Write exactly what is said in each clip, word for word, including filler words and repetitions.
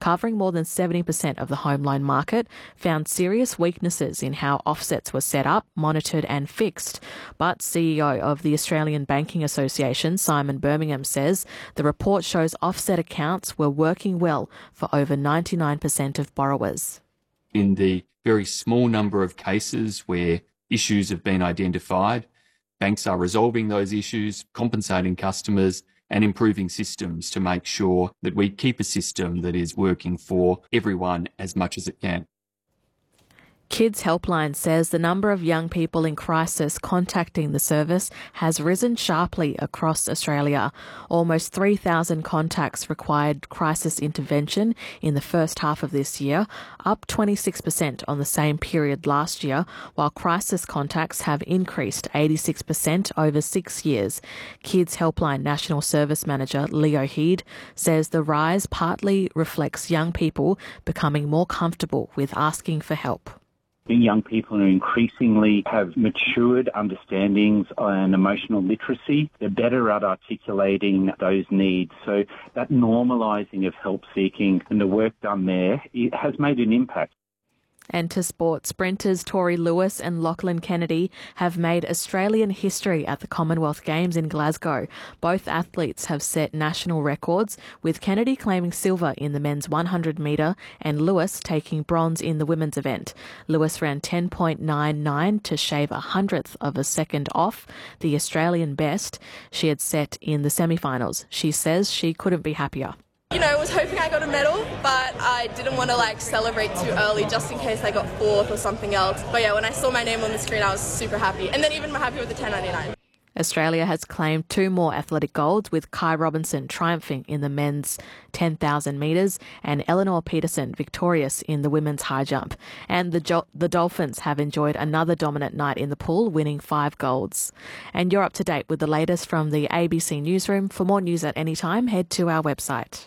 covering more than seventy percent of the home loan market, found serious weaknesses in how offsets were set up, monitored and fixed. But C E O of the Australian Banking Association, Simon Birmingham, says the report shows offset accounts were working well for over ninety-nine percent of borrowers. In the very small number of cases where issues have been identified, banks are resolving those issues, compensating customers and improving systems to make sure that we keep a system that is working for everyone as much as it can. Kids Helpline says the number of young people in crisis contacting the service has risen sharply across Australia. Almost three thousand contacts required crisis intervention in the first half of this year, up twenty-six percent on the same period last year, while crisis contacts have increased eighty-six percent over six years. Kids Helpline National Service Manager Leo Heed says the rise partly reflects young people becoming more comfortable with asking for help. Young people who increasingly have matured understandings and emotional literacy. They're better at articulating those needs. So that normalising of help seeking and the work done there, it has made an impact. And to sport, sprinters Tori Lewis and Lachlan Kennedy have made Australian history at the Commonwealth Games in Glasgow. Both athletes have set national records, with Kennedy claiming silver in the men's one hundred metre and Lewis taking bronze in the women's event. Lewis ran ten point nine nine to shave a hundredth of a second off the Australian best she had set in the semi-finals. She says she couldn't be happier. You know, I was hoping I got a medal, but I didn't want to like celebrate too early just in case I got fourth or something else. But yeah, when I saw my name on the screen, I was super happy. And then even happy with the ten ninety-nine. Australia has claimed two more athletic golds, with Kai Robinson triumphing in the men's ten thousand metres and Eleanor Peterson victorious in the women's high jump. And the, jo- the Dolphins have enjoyed another dominant night in the pool, winning five golds. And you're up to date with the latest from the A B C Newsroom. For more news at any time, head to our website.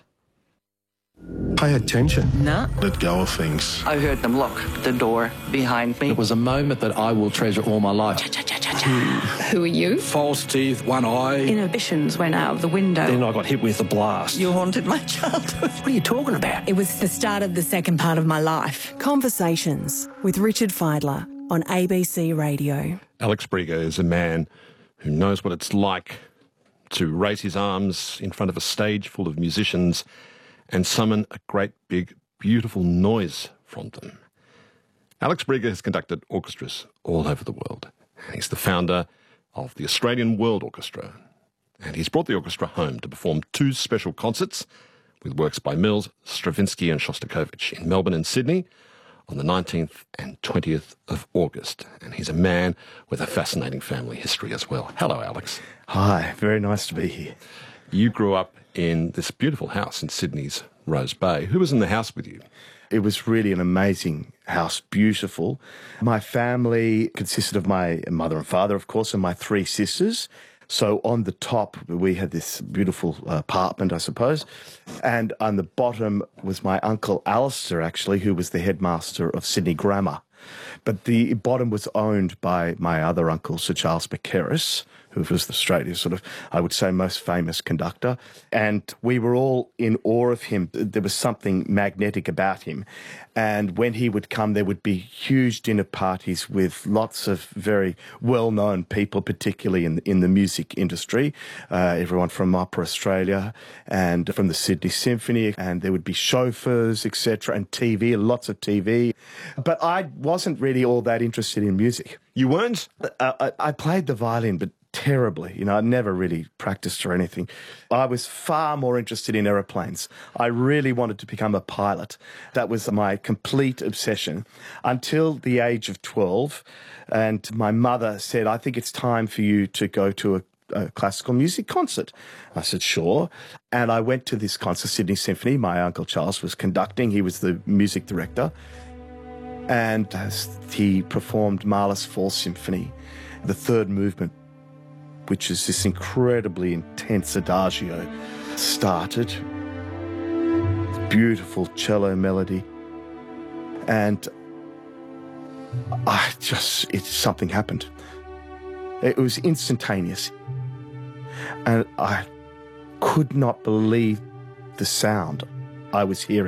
Pay attention. No. Let go of things. I heard them lock the door behind me. It was a moment that I will treasure all my life. Who are you? False teeth, one eye. Inhibitions went out of the window. Then I got hit with a blast. You haunted my childhood. What are you talking about? It was the start of the second part of my life. Conversations with Richard Fidler on A B C Radio. Alex Briger is a man who knows what it's like to raise his arms in front of a stage full of musicians and summon a great, big, beautiful noise from them. Alex Briger has conducted orchestras all over the world. He's the founder of the Australian World Orchestra. And he's brought the orchestra home to perform two special concerts with works by Mills, Stravinsky and Shostakovich in Melbourne and Sydney on the nineteenth and twentieth of August. And he's a man with a fascinating family history as well. Hello, Alex. Hi, very nice to be here. You grew up in this beautiful house in Sydney's Rose Bay. Who was in the house with you? It was really an amazing house, beautiful. My family consisted of my mother and father, of course, and my three sisters. So on the top, we had this beautiful apartment, I suppose. And on the bottom was my uncle Alistair, actually, who was the headmaster of Sydney Grammar. But the bottom was owned by my other uncle, Sir Charles Mackerras, who was Australia's sort of, I would say, most famous conductor. And we were all in awe of him. There was something magnetic about him. And when he would come, there would be huge dinner parties with lots of very well-known people, particularly in, in the music industry, uh, everyone from Opera Australia and from the Sydney Symphony. And there would be chauffeurs, et cetera, and T V, lots of T V. But I wasn't really all that interested in music. You weren't? Uh, I, I played the violin, but terribly. You know, I never really practiced or anything. I was far more interested in aeroplanes. I really wanted to become a pilot. That was my complete obsession until the age of twelve. And my mother said, I think it's time for you to go to a a classical music concert. I said, sure. And I went to this concert, Sydney Symphony. My Uncle Charles was conducting. He was the music director. And he performed Mahler's Fall Symphony, the third movement, which is this incredibly intense adagio, started. Beautiful cello melody. And I just, it, something happened. It was instantaneous. And I could not believe the sound I was hearing.